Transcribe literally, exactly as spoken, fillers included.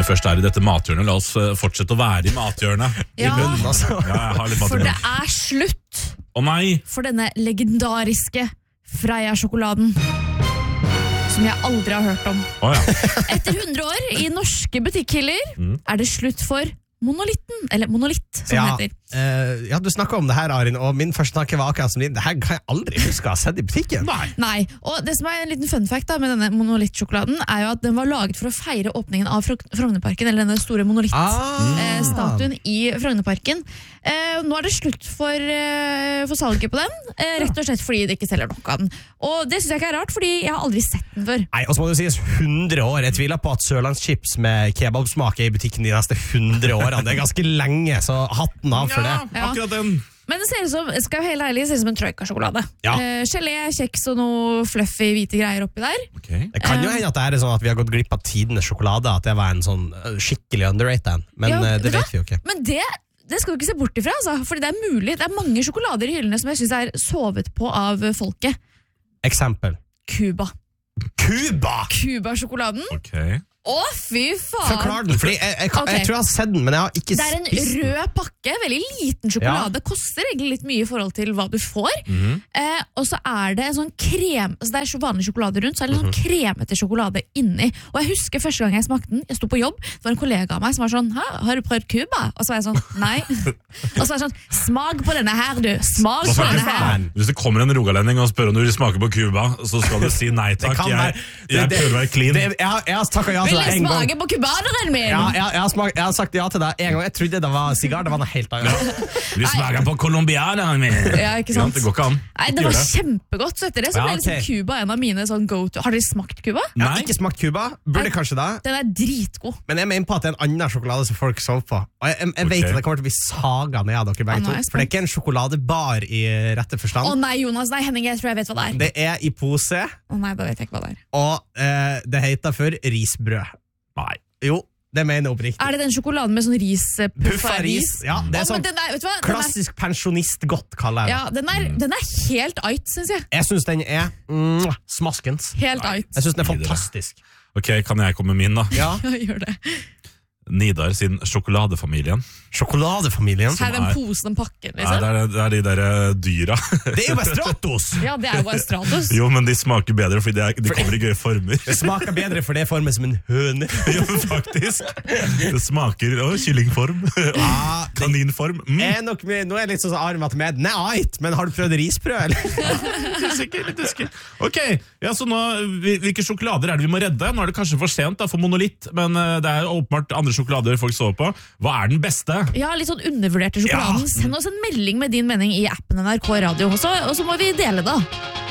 først er i dette mathjørnet, la oss fortsette å være i mathjørnet. Ja, I munnen, altså. Ja, jeg har litt mat i for det munnen. er slutt Å nei! for denne legendariske Freia-sjokoladen, som jeg aldri har hørt om. Å ja. Etter hundre år i norske butikkhyller Mm. er det slutt for monolitten, eller monolitt, som Ja, det heter. eh, ja, du snakket om det her, Arin, og min første tanke var akkurat som din. Det her kan jeg aldri huske å ha sett i butikken. Nei. Nei, og det som er en liten fun fact da, med denne monolittsjokoladen, er jo at den var laget for å feire åpningen av Frog- Frognerparken, eller denne store monolitt-statuen Ah. i Frognerparken. Eh, nå er det slutt for, eh, for salget på den, eh, rett og slett fordi det ikke selger nok av den. Og det synes jeg ikke er rart, fordi jeg har aldri sett den før. Nei, og så må det sies hundre år. Jeg tviler på at sørlandschips med kebabsmak er i butikken de neste hundre årene. Det er ganske lenge, så hatten av for det. Ja, akkurat den. Men det ser ut som, skal jeg være helt ærlig, det ser ut som en troika-sjokolade. Ja. Eh, gelé, kjeks og noe fluffy hvite greier oppi der. Ok. Det kan jo hende at det er sånn at vi har gått glipp av tidenes sjokolade, at det var en sånn uh, skikkelig underrated, men Ja, uh, det vet du vet vi jo ikke. Men det, det skal du ikke se bort ifra, altså, fordi det er mulig. Det er mange sjokolader i hyllene som jeg synes er sovet på av folket. Eksempel. Cuba. Cuba! Cuba-sjokoladen. Ok. Å, fy faen! Forklar den, fordi jeg, jeg, kan- jeg Ok. tror jeg har sett den, men jeg har ikke Det er en spist den. rød pakke, veldig liten sjokolade. Koster egentlig litt mye i forhold til hva du får. Mhm. eh, og så er det en sånn krem, altså det er så vanlig sjokolade rundt, så er det en Mhm. sånn kremete sjokolade inni. Og jeg husker første gang jeg smakte den, jeg sto på jobb, det var en kollega av meg som var sånn, «Hæ, har du prøvd Cuba?» Og så var jeg sånn, nei. Og så var jeg sånn, smak på denne her du, smak Hva på faen? denne her. Hvis det kommer en rogalending og spør om du vil smake på Cuba, så skal du si nei takk. kan Jeg, være- jeg det- prøver å være clean. Det, jeg, har- jeg har takket ja til Vil deg jeg en gang. smake på kubaneren min? Ja, jeg, jeg, har smakt, jeg har sagt ja til deg en gang. Jeg trodde det var sigar, det var noe helt annet. Vi smaker på colombianeren min. Ja, ikke sant? Det går ikke an. Nei, det Ikke var gjør det. kjempegodt, så etter det så Ja, ble liksom ok. Cuba en av mine sånn go-to. Har dere smakt Cuba? Jeg har Nei. ikke smakt Cuba, burde kanskje det. Den er dritgod. Men jeg mener på at det er en annen sjokolade som folk sover på. Og jeg, jeg, jeg vet Ok. at det kommer til å bli saga ned av dere begge Å, nå to. er jeg For det er ikke en sjokoladebar i rette forstand. Å nei, Jonas, nei, Henning, jeg tror jeg vet hva det er. Det er i pose, Å nei, da vet jeg ikke hva det er. og eh, det heter for risbrød. Nei. Jo, det mener jeg oppriktig. Er det den sjokoladen med sånn rispuffa Puffa ris? ris. Ja, det er Å, men sånn den er, vet du hva? Den er, klassisk pensjonistgodt, kaller jeg det. ja, den er, den er helt ait, synes jeg. Jeg syns den er mm, smaskens. Helt ait. Jeg syns den er Videre. fantastisk. Ok, kan jeg komme med min da? Ja, Ja, gjør det. Nidar sin sjokoladefamilien. Sjokoladefamilien. Her er den er- posen og pakken, Nei, liksom. det, er, det er de der eh, dyra. Det er jo bare Stratos! Ja, det er jo bare Stratos. Jo, men de smaker bedre fordi de, er, de kommer i gøye former. Det smaker bedre for det er formet som en høne. Jo, faktisk. Det smaker å, kyllingform. Ja, det Kaninform. Mm. er nok, med- nå er jeg litt sånn som Arm at med. Nei, ait, men har du prøvd risbrød, eller? Litt usikker, litt usikker. Ok, ja, så nå, hvil- hvilke sjokolader er det vi må redde? Nå er det kanskje for sent da, for monolitt, men eh, det er åpenbart andre sjokolader folk sover på. Hva er den beste? Ja, litt sånn undervurderte sjokoladen. Ja. Send oss en melding med din mening i appen N R K Radio også, og så må vi dele da.